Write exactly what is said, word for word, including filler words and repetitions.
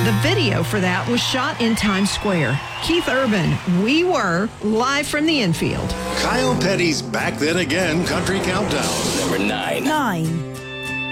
The video for that was shot in Times Square. Keith Urban, We Were, live from the infield. Kyle Petty's Back Then Again Country Countdown. Number nine. Nine.